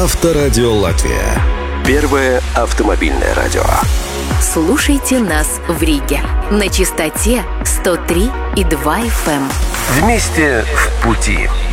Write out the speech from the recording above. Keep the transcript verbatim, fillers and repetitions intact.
Авторадио Латвия. Первое автомобильное радио. Слушайте нас в Риге на частоте сто три и два эф эм. Вместе в пути.